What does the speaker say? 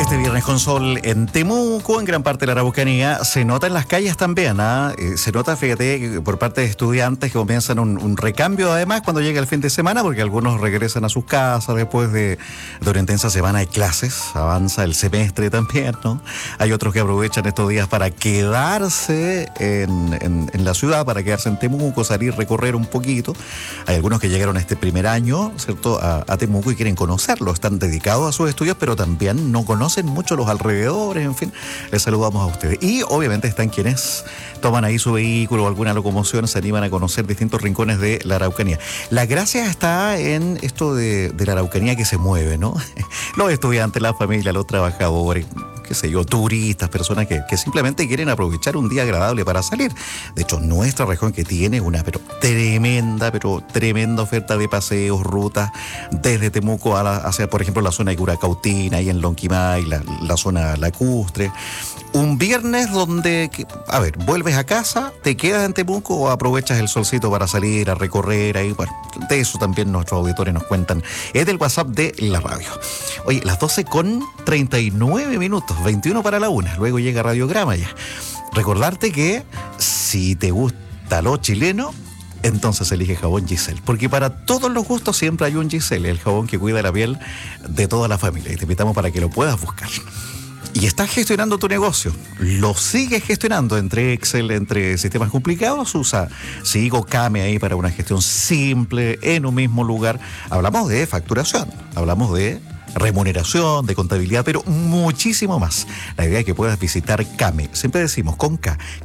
Este viernes con sol en Temuco, en gran parte de la Araucanía, se nota en las calles también, se nota, fíjate, por parte de estudiantes que comienzan un recambio además cuando llega el fin de semana, porque algunos regresan a sus casas después de una intensa semana de clases, avanza el semestre también, ¿no? Hay otros que aprovechan estos días para quedarse en la ciudad, para quedarse en Temuco, salir, recorrer un poquito. Hay algunos que llegaron este primer año, ¿cierto?, a Temuco y quieren conocerlo, están dedicados a sus estudios, pero también no conocen mucho los alrededores, en fin, les saludamos a ustedes. Y obviamente están quienes toman ahí su vehículo o alguna locomoción, se animan a conocer distintos rincones de la Araucanía. La gracia está en esto de la Araucanía que se mueve, ¿no? Los estudiantes, la familia, los trabajadores, qué sé yo, turistas, personas que simplemente quieren aprovechar un día agradable para salir. De hecho, nuestra región que tiene una tremenda oferta de paseos, rutas, desde Temuco hacia, por ejemplo, la zona de Curacautín, ahí en Lonquimay, la zona lacustre. Un viernes donde, vuelves a casa, te quedas en Temuco o aprovechas el solcito para salir a recorrer ahí. Bueno, de eso también nuestros auditores nos cuentan. Es del WhatsApp de la radio. Oye, las 12:39, 21 para la 1. Luego llega Radiograma ya. Recordarte que si te gusta lo chileno, entonces elige jabón Giselle, porque para todos los gustos siempre hay un Giselle, el jabón que cuida la piel de toda la familia, y te invitamos para que lo puedas buscar. Y estás gestionando tu negocio, lo sigues gestionando entre Excel, entre sistemas complicados, usa Sigo Kame ahí para una gestión simple en un mismo lugar. Hablamos de facturación, hablamos de remuneración, de contabilidad, pero muchísimo más. La idea es que puedas visitar Kame, siempre decimos con K,